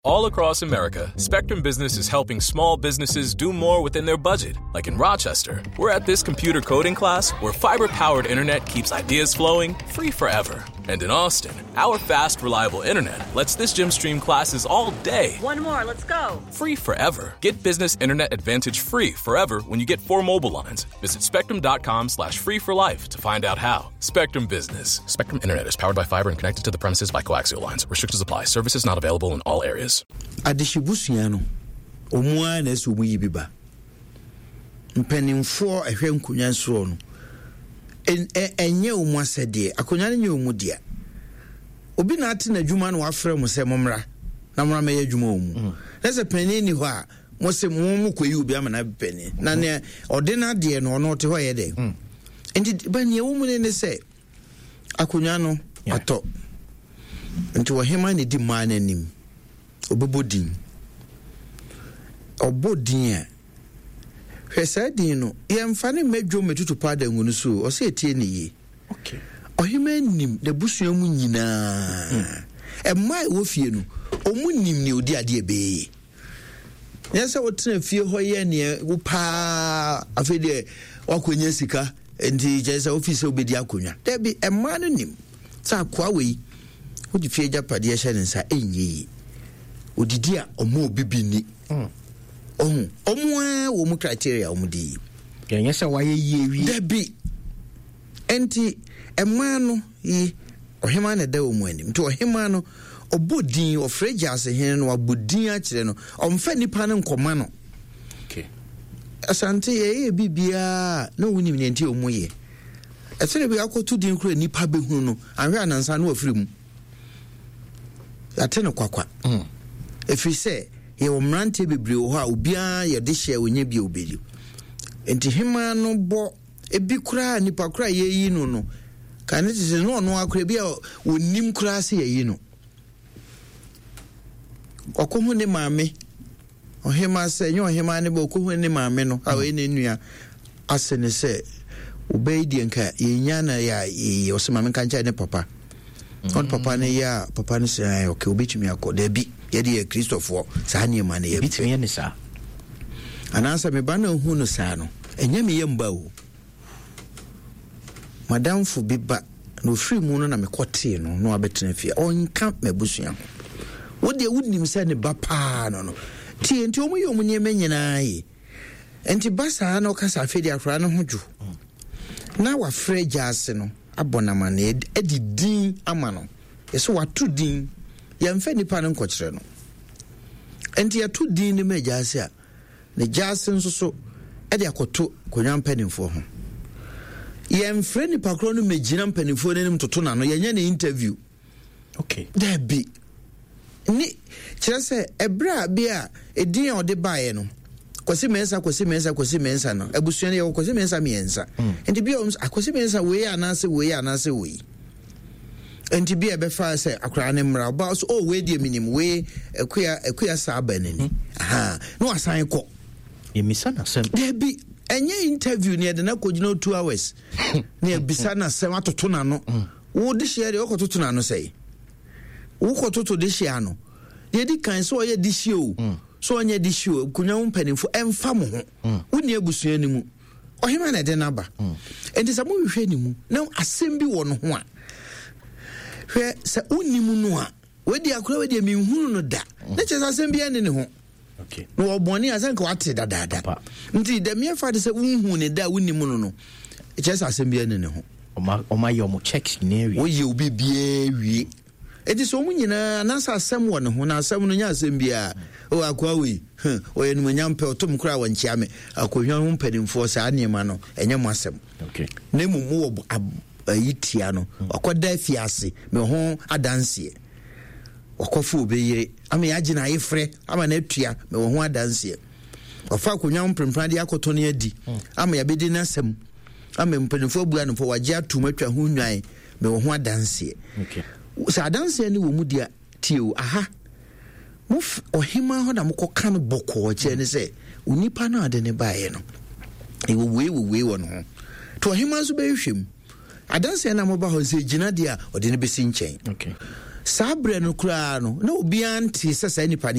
All across America, Spectrum Business is helping small businesses do more within their budget. Like in Rochester, we're at this computer coding class where fiber-powered internet keeps ideas flowing free forever. And in Austin, our fast, reliable internet lets this gym stream classes all day. One more, let's go. Free forever. Get Business Internet Advantage free forever when you get 4 mobile lines. Visit spectrum.com/free for life to find out how. Spectrum Business. Spectrum Internet is powered by fiber and connected to the premises by coaxial lines. Restrictions apply. Services not available in all areas. Adishibusiano. Omwa na esu muyi biba. Mpenimfo ehwe nkunya nsoro no. Enye omwa sede. Akonya nye omu dia. Obi na ate na dwuma no afre mo se momra. Na mra meye dwuma omu. Na se pani ni ho a mo se mo koyi obi ama na pani. Na ne odena de no no te ho ye de. Enti ba ne omu ne se akonya no ato. Enti wo hema ne di ma na nim. Obobodin a hwesa din no yemfa ne medwo metutu pada ngunu so o se etie ne yi okay ohima nim de busua mu nyina mai wo fie no omu nim ne odi ade ebe yesa wotena fie ho ye ne wo pa afede wakonya sika enti jesa office obedi akonya debi mai no nim sa kwa we wo di fie japade hye ne nsa enyi odidia omo bibini omo wo mu criteria omudi yenya se waye yewi debi enti ema no yi ohema na da omu anim to ohema no obodin ofreja se hen no abodin a kire no omfa nipa ne nkoma no okay asante ye bibia na wonim ne enti omu ye esere bi akoto din kro nipa behunu no anhwe anansa no afiri mu atene kwakwa efise ye omrante bebre ho a obia ye de hye onye bi obeli enti hema no bo ebi kura nipa kura ye yi no kan it is no akura bia onim kura se ye yi no okohu ne maame ohema se nyo ohema ne bo okohu ne maame no a we ne nua asene se obeidi nka ye nya na ya osemame kancha ne papa on papa ne ya papa ne se okay obetumi akoda bi yedi ye Christopher sani ma ne ye bitimi ne sa anansa me bana hu no sa no enye me yemba o madam fu biba no free mu no na me kote no no abetena fie onka mabusua wo de wunim sa ne ba pa no tie enti omu ye omu nyeme nyina yi enti basa na okasa afedi akra no hoju na wa frejase no abonama na edidin amano yeso watu din yemfa nipa no nkokire no enti yatu din ne majase a ne jase nso so ede akoto konyan panimfo ho yemfre nipa kro no megina panimfo ne nim toto na no yenye ne interview okay there be ni kire se ebra bia edin a ode baaye no kwasi mensa no abusuane ye kwasi mensa miensa enti bia akwasi mensa we anase we enti bia be fa se akra ne mra ba so we die minim we ekuya saba nani aha no asan ko ye misana sem there be enye interview ne de na kogino 2 hours ne bisa na sem atoto na no wo de share de okototo na no sei wo kototo de share no de di kan so ye di share o so onye di show kunya mpanimfo emfa mo ho woni abusua ni mu ohima na de naba enti sa mo hwehwe ni mu na asem bi wo no ho a hwe sa woni mu no a wedi akura wedi menhunu no da na che sa asem bi ene ne ho okay no oboni asanka wate dada nti de me fa de se wonhu ne da woni mu no che sa asem bi ene ne ho oma yo mo checks ne wi wo ye obi bia wi edi so mu nyina nasa asem wo ne ho na asem no nya asem bia o akwa wi o ye no nyampe otom kura wa nchia me akohwa ho mpadimfo sa anema no enye mo asem okay na mu wo ayitia no akoda afiase me ho adanse okofu obeyire ama ya gina ayefre ama na atua me ho adanse ofa akohwa mprempra de akoto ne adi ama ya bedi na asem ama mpadimfo bua no fo waje atumatwa ho nwan me ho adanse okay sa danse ni wo mu dia tio aha muf ohima ho na mukọ no boko che ne se unipa na ade ne baaye no e wo we wo no to ohima so be hwem adanse na mo ba ho se gina dia ode ne besi nchen okay sa bre no kura no na obi anti se sa nipa